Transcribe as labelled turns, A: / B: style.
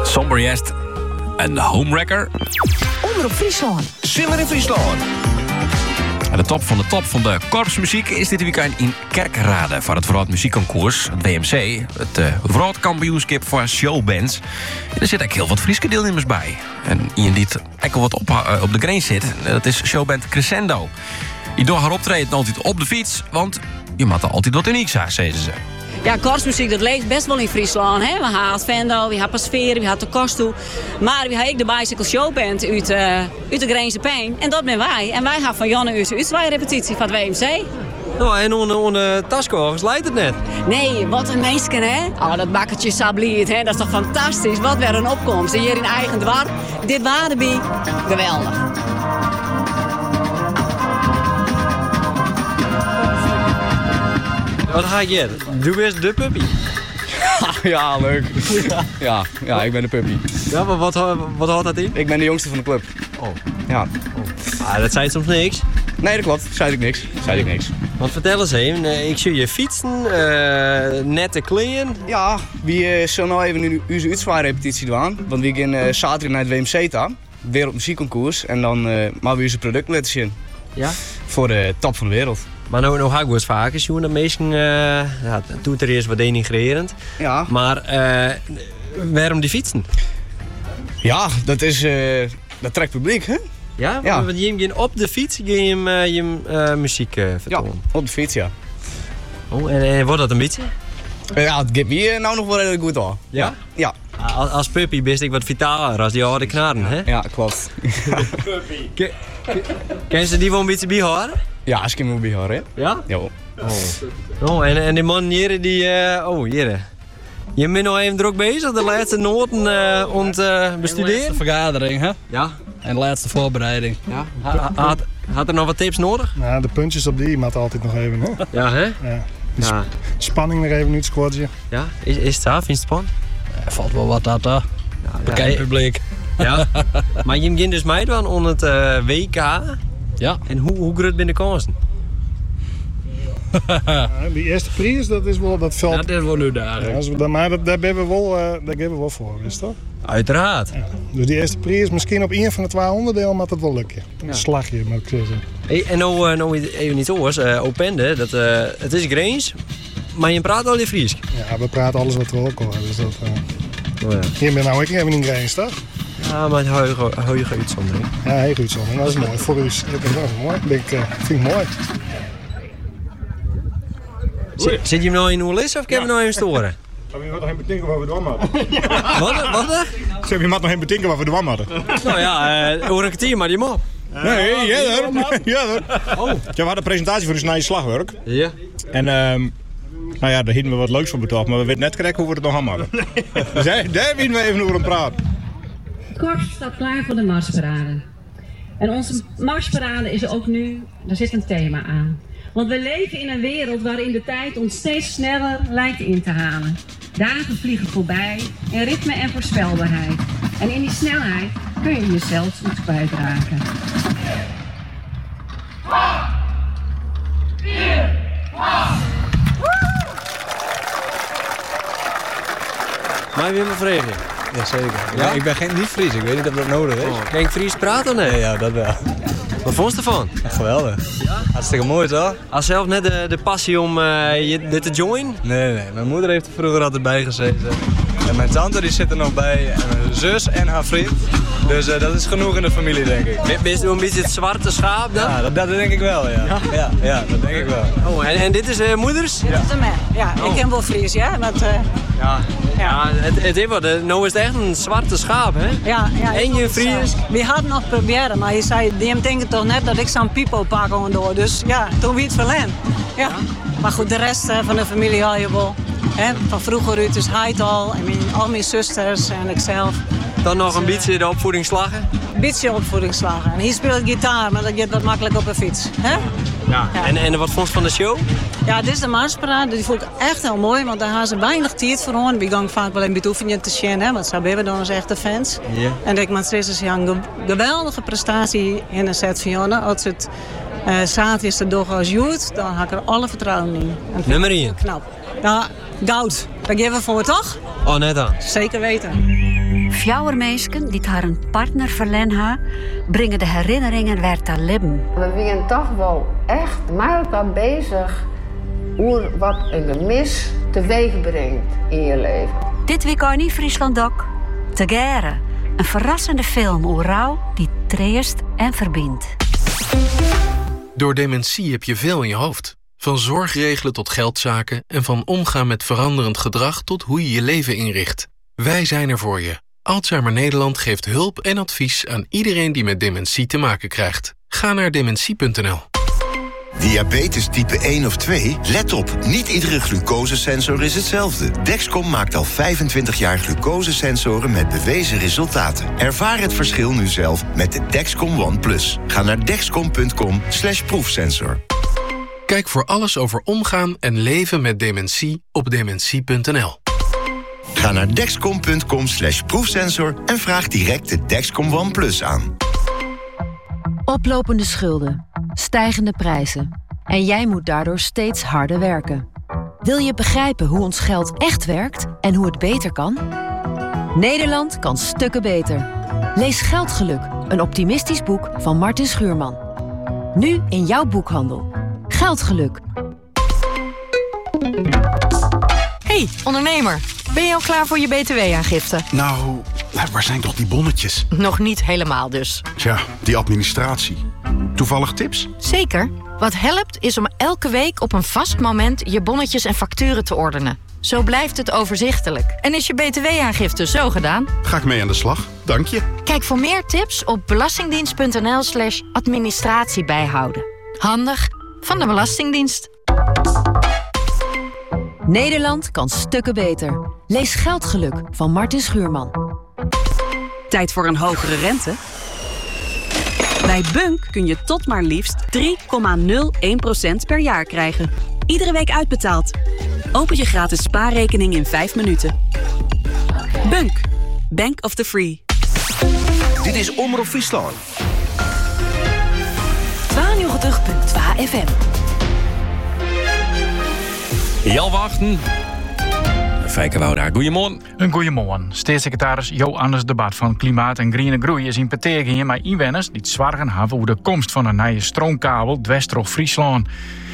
A: Somber Jest, een homewrecker.
B: Omroep Friesland.
C: Summer in Friesland.
A: En de top van de korpsmuziek is dit weekend in Kerkrade voor het Vooruit-muziekconcours, het WMC, het Vooruit-kampioenschap voor showbands. En er zitten ook heel wat Frieske deelnemers bij. En iemand die ook wat op de grens zit, dat is showband Crescendo. Die door haar optreden altijd op de fiets, want je moet er altijd wat unieks aan, zeggen ze.
D: Ja, korpsmuziek, dat leeft best wel in Friesland. Hè? We hebben het Vendo, we hebben Sfeer, we hebben de Kostu. Maar we hebben ook de Bicycle Showband uit de Grijnse Pijn. En dat ben wij. En wij gaan van Janne onze uitzwaairepetitie van het WMC.
E: Nou, en onder taskogers leidt het net.
D: Nee, wat een meisje, hè? Oh, dat bakkertje sabliert, hè? Dat is toch fantastisch? Wat weer een opkomst. En hier in eigen dwarp. Dit Wadeby, geweldig.
E: Wat ga je? Du bent de puppy.
F: Ja, leuk. Ja, ik ben de puppy.
E: Ja, maar wat houdt dat in?
F: Ik ben de jongste van de club.
E: Oh.
F: Ja.
E: Ah, dat zei soms niks.
F: Nee, dat klopt. Zei ik niks.
E: Want vertel eens even, ik zie je fietsen, nette kleren.
F: Ja, we zullen nou even onze uitzwaairepetitie doen. Want we gaan zaterdag naar het WMC gaan. Wereldmuziekconcours. En dan maken we onze producten laten zien.
E: Ja?
F: Voor de top van de wereld.
E: Maar nou ga ik wel eens vaker zien dat mensen, doet er eerst wat denigrerend.
F: Ja.
E: Maar waarom die fietsen?
F: Ja, dat trekt publiek, hè?
E: Ja?
F: Ja.
E: Want je gaat op de fiets je muziek vertonen.
F: Ja, op de fiets, ja.
E: Oh, en wordt dat een beetje?
F: Ja, het gaat me nou nog wel redelijk goed aan.
E: Ja?
F: Ja.
E: Als puppy best ik wat vitaler als die oude knarren, hè?
F: Ja, klopt.
E: Puppy. Ken ze die wel een beetje bijhouden?
F: Ja, als ik hem bij hoor, hè?
E: Ja?
F: Ja.
E: Oh, en die man hier, hier. Je bent nog even druk bezig, de laatste noten bestuderen?
G: De laatste vergadering, hè?
E: Ja.
G: En de laatste voorbereiding.
E: Ja. Had er nog wat tips nodig?
H: Nou, de puntjes op die moet altijd nog even, hè?
E: Ja, hè?
H: Ja.
E: Ja.
H: Spanning nog even uitsquadje.
E: Ja, is het af? Vind je het spannend?
G: Er valt wel wat uit, hè? Bekend publiek.
E: Ja. Maar je begint dus meedoen aan het WK.
G: Ja.
E: En hoe groot ben de kansen?
H: Die eerste prijs, dat is wel dat veld.
G: Dat is wel nu daar.
H: Ja, maar daar hebben we wel voor, is toch?
E: Uiteraard.
H: Ja. Dus die eerste prijs, misschien op één van de 2 onderdelen, maar dat wel lukken. Een slagje, moet ik zeggen.
E: Hey, en nou even niet oors, Opende, het is Greens, maar je praat al in Fries.
H: Ja, we praten alles wat we ook horen. Dus dat,
E: Oh ja.
H: hier ben nou ik even in Greens, toch?
E: Ja, maar een huige uitzondering.
H: Ja, heel goed zo. Dat is mooi. Voor u is dat mooi. Vind ik mooi.
E: Zit je hem nou in Oelis of kan je hem nou even storen?
H: Je moet nog even bedenken waar we dwam hadden.
E: Wat?
H: Je moet nog even bedenken waar we dwam hadden.
E: Nou ja, over een kwartier maar die mop.
H: Nee, ja hoor.
E: Oh.
H: We hadden een presentatie voor de snijden slagwerk.
E: Ja.
H: En nou ja, daar hadden we wat leuks voor betaald, maar we weten net correct hoe we het nog aan hadden. Dus daar willen we even over aan praten.
D: Het korps staat klaar voor de marsparade. En onze marsparade is ook nu, daar zit een thema aan. Want we leven in een wereld waarin de tijd ons steeds sneller lijkt in te halen. Dagen vliegen voorbij in ritme en voorspelbaarheid. En in die snelheid kun je jezelf iets kwijtraken.
I: 4,
E: Maar weer mijn vragen.
G: Jazeker.
E: Ja?
G: Ik ben niet Fries, ik weet niet of dat nodig is.
E: Kan ik Fries praten of nee?
G: Ja, dat wel.
E: Wat vond je ervan?
G: Echt geweldig.
E: Ja?
G: Hartstikke mooi toch?
E: Had zelf net de passie om dit te joinen?
G: Nee. Mijn moeder heeft er vroeger altijd bij gezeten. En mijn tante die zit er nog bij. En mijn zus en haar vriend. Dus dat is genoeg in de familie, denk ik.
E: Ben je een beetje het zwarte schaap dan?
G: Ja, dat denk ik wel, ja. Ja, dat denk ik wel.
E: Oh, en dit is moeders?
D: Dit is de man. Ja, ik ken wel Fries, ja. Want,
E: ja, het is wat. Nou is het echt een zwarte schaap, hè?
D: ja,
E: En je Fries?
D: We hadden nog proberen, maar je zei, die denken toch net dat ik zo'n pipo pak door. Dus ja, toen wie het verlen. Ja. Maar goed, de rest van de familie had je wel. Hè? Van vroeger uit, dus hij al, en al mijn zusters en ikzelf.
E: Dan nog een beetje de opvoeding slagen?
D: Een beetje opvoeding slagen. En hier speelt gitaar, maar dat gaat wat makkelijk op een fiets. Hè?
E: Ja. En wat vond je van de show?
D: Ja, dit is de marsparade. Die vond ik echt heel mooi, want daar gaan ze weinig tijd voor hoor. We gaan vaak wel een beetje oefenen te zien, hè, want zo hebben we dan als echte fans.
E: Ja.
D: En ik moet zeggen, een geweldige prestatie in een set van Jonne. Als het zaad is de dag als Joet, dan had ik er alle vertrouwen in.
E: Nummer 1?
D: Knap. Ja, goud. Dat geven we voor, toch?
E: Oh, net dan.
D: Zeker weten.
C: Fjouwermeesken die haar een partner verlen brengen de herinneringen weer te leven.
I: We zijn toch wel echt met elkaar bezig hoe wat een gemis teweeg brengt in je leven.
C: Dit weekend in Friesland Doc, Te Gere. Een verrassende film over rouw die treest en verbindt.
J: Door dementie heb je veel in je hoofd. Van zorg regelen tot geldzaken en van omgaan met veranderend gedrag tot hoe je je leven inricht. Wij zijn er voor je. Alzheimer Nederland geeft hulp en advies aan iedereen die met dementie te maken krijgt. Ga naar dementie.nl.
K: Diabetes type 1 of 2? Let op, niet iedere glucosesensor is hetzelfde. Dexcom maakt al 25 jaar glucosesensoren met bewezen resultaten. Ervaar het verschil nu zelf met de Dexcom One Plus. Ga naar dexcom.com/proefsensor.
J: Kijk voor alles over omgaan en leven met dementie op dementie.nl.
K: Ga naar dexcom.com/proefsensor en vraag direct de Dexcom One Plus aan.
L: Oplopende schulden, stijgende prijzen. En jij moet daardoor steeds harder werken. Wil je begrijpen hoe ons geld echt werkt en hoe het beter kan? Nederland kan stukken beter. Lees Geldgeluk, een optimistisch boek van Martin Schuurman. Nu in jouw boekhandel. Geldgeluk.
B: Hey, ondernemer. Ben je al klaar voor je btw-aangifte?
M: Nou, waar zijn toch die bonnetjes?
B: Nog niet helemaal dus.
M: Tja, die administratie. Toevallig tips?
B: Zeker. Wat helpt is om elke week op een vast moment je bonnetjes en facturen te ordenen. Zo blijft het overzichtelijk. En is je btw-aangifte zo gedaan?
M: Ga ik mee aan de slag, dank je.
B: Kijk voor meer tips op belastingdienst.nl/administratie bijhouden. Handig van de Belastingdienst.
L: Nederland kan stukken beter. Lees Geldgeluk van Martin Schuurman.
N: Tijd voor een hogere rente? Bij Bunk kun je tot maar liefst 3,01% per jaar krijgen. Iedere week uitbetaald. Open je gratis spaarrekening in 5 minuten. Bunk. Bank of the Free.
O: Dit is Omroep Friesland.
L: 92.2 FM.
A: Jan Wachten. Fijke Wouda, goeiemorgen.
P: Een goeiemorgen. Staatssecretaris Johannes Debat van Klimaat en Groene Groei is in Petegingen met inwoners die het zwargen hebben over de komst van een nieuwe stroomkabel dwars door Friesland.